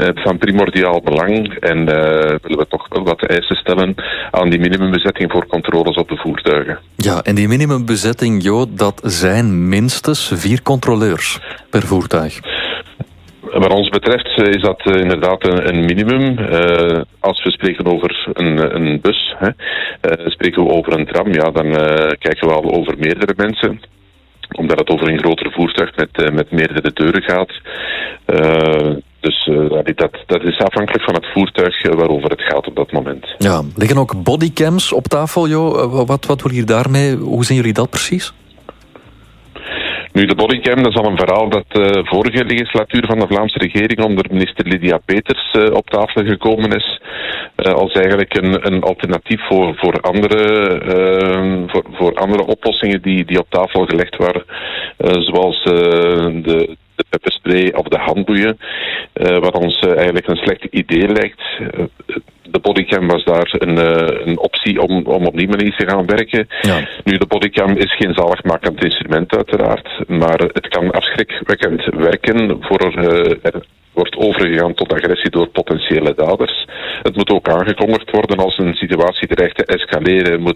van primordiaal belang en willen we toch wel wat eisen stellen aan die minimumbezetting voor controles op de voertuigen. Ja, en die minimumbezetting, Jo, dat zijn minstens 4 controleurs per voertuig. Wat ons betreft is dat inderdaad een minimum. Als we spreken over een bus, spreken we over een tram, ja, dan kijken we al over meerdere mensen. Omdat het over een groter voertuig met meerdere deuren gaat. Dus dat is afhankelijk van het voertuig waarover het gaat op dat moment. Ja, liggen ook bodycams op tafel, Jo? Wat wil je daarmee? Hoe zien jullie dat precies? Nu, de bodycam, dat is al een verhaal dat vorige legislatuur van de Vlaamse regering onder minister Lydia Peters op tafel gekomen is. Als eigenlijk een alternatief voor andere oplossingen die op tafel gelegd waren. Zoals de pepperspray of de handboeien. Wat ons eigenlijk een slecht idee lijkt. De bodycam was daar een optie om op die manier te gaan werken. Ja. Nu, de bodycam is geen zaligmakend instrument uiteraard, maar het kan afschrikwekkend werken voor er wordt overgegaan tot agressie door potentiële daders. Het moet ook aangekondigd worden als een situatie dreigt te escaleren. Moet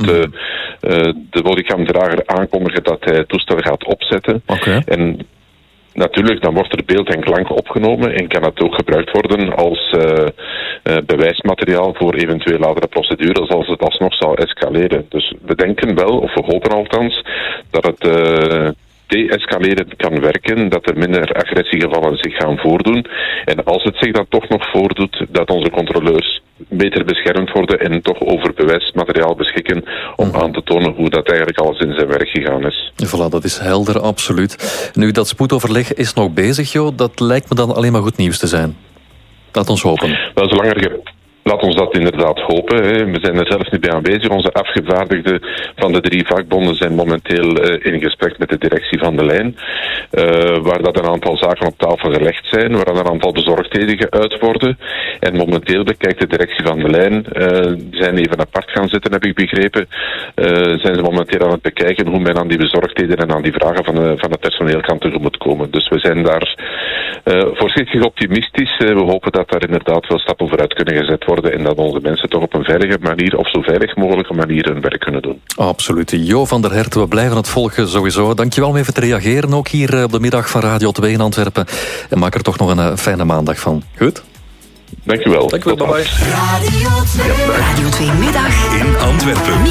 de bodycamdrager aankondigen dat hij het toestel gaat opzetten. Okay. En natuurlijk, dan wordt er beeld en klank opgenomen en kan het ook gebruikt worden als bewijsmateriaal voor eventueel latere procedures als het alsnog zou escaleren. Dus we denken wel, of we hopen althans, dat het de-escaleren kan werken, dat er minder agressiegevallen zich gaan voordoen. En als het zich dan toch nog voordoet, dat onze controleurs beter beschermd worden en toch over bewijsmateriaal beschikken om aan te tonen hoe dat eigenlijk alles in zijn werk gegaan is. Voilà, dat is helder, absoluut. Nu, dat spoedoverleg is nog bezig, Jo. Dat lijkt me dan alleen maar goed nieuws te zijn. Laat ons hopen. Wel, laat ons dat inderdaad hopen. We zijn er zelf nu bij aanwezig. Onze afgevaardigden van de 3 vakbonden zijn momenteel in gesprek met de directie van de lijn. Waar dat een aantal zaken op tafel gelegd zijn, waar een aantal bezorgdheden geuit worden. En momenteel bekijkt de directie van de lijn, die zijn even apart gaan zitten, heb ik begrepen. Zijn ze momenteel aan het bekijken hoe men aan die bezorgdheden en aan die vragen van het personeel kan tegemoetkomen. Dus we zijn daar voorzichtig optimistisch. We hopen dat daar inderdaad wel stappen vooruit kunnen gezet worden en dat onze mensen toch op een veilige manier, of zo veilig mogelijke manier, hun werk kunnen doen. Absoluut. Jo van der Hert, we blijven het volgen sowieso. Dankjewel om even te reageren, ook hier op de middag van Radio 2 in Antwerpen. En maak er toch nog een fijne maandag van. Goed? Dankjewel. Dankjewel, bye bye. Radio 2 Middag in Antwerpen.